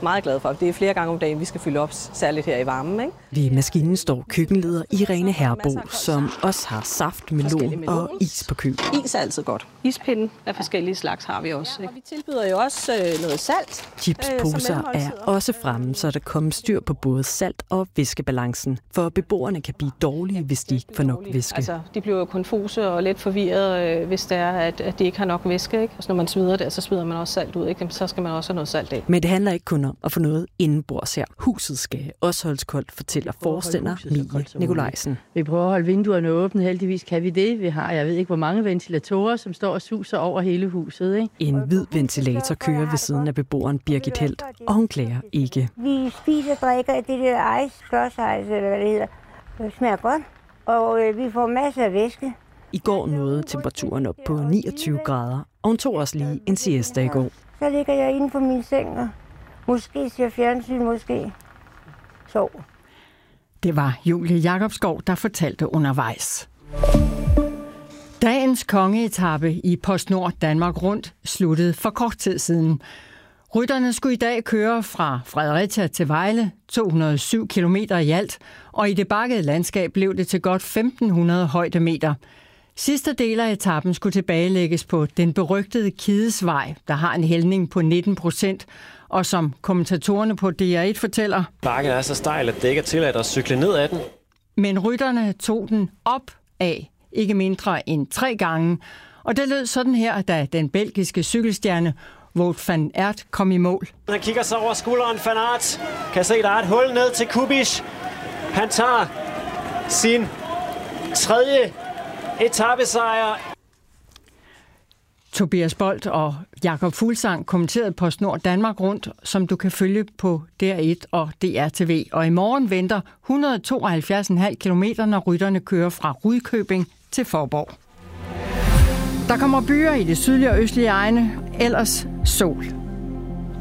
meget glade for. Det er flere gange om dagen, vi skal fylde op, særligt her i varmen, ikke? Ved maskinen står køkkenleder Irene Herbo, som også har saft, melon og is på køl. Is er altid godt. Ispinden af forskellige slags har vi også. Ikke? Og vi tilbyder jo også noget salt. Chipsposer er også fremme, så der kommer styr på både salt og væskebalancen. For beboerne kan blive dårlige, hvis de ikke får nok væske. Altså, de bliver jo konfuse og lidt forvirret, hvis det er, at de ikke har nok væske. Ikke? Altså, når man smider det, så smider man også salt ud. Ikke? Så skal man også have noget salt af. Men det handler ikke kun om at få noget indenbords her. Huset skal også holdes koldt, fortæller forstander Mie Nikolajsen. Vi prøver at holde vinduerne åbne. Heldigvis kan vi det. Vi har, jeg ved ikke, hvor mange ventilatorer, som står og suser over hele huset. Ikke? En hvid ventilator kører ved siden af beboeren Birgit Helt, og hun klager ikke. Vi spiser og drikker det der ice, eller hvad det hedder. Det smager godt, og vi får masser af væske. I går nåede temperaturen op på 29 grader, og hun tog også lige en siesta i går. Så ligger jeg inde på min seng og måske ser fjernsyn, måske sov. Det var Julie Jacobsgaard, der fortalte undervejs. Dagens kongeetappe i PostNord Danmark Rundt sluttede for kort tid siden. Rytterne skulle i dag køre fra Fredericia til Vejle, 207 km i alt, og i det bakkede landskab blev det til godt 1500 højdemeter. Sidste del af etappen skulle tilbagelægges på den berygtede Kidesvej, der har en hældning på 19%, og som kommentatorerne på DR1 fortæller. Bakken er så stejl, at det ikke er tilladt at cykle ned ad den. Men rytterne tog den op af ikke mindre end 3 gange, og det lød sådan her, da den belgiske cykelstjerne Wout van Aert kom i mål. Han kigger så over skulderen. Van Aert kan se, der er et hul ned til Kubish. Han tager sin 3. etapesejr. Tobias Bolt og Jakob Fuglsang kommenterede PostNord Danmark Rundt, som du kan følge på DR1 og DRTV. Og i morgen venter 172,5 km, når rytterne kører fra Rudkøbing til Faaborg. Der kommer byer i det sydlige og østlige egne, ellers sol.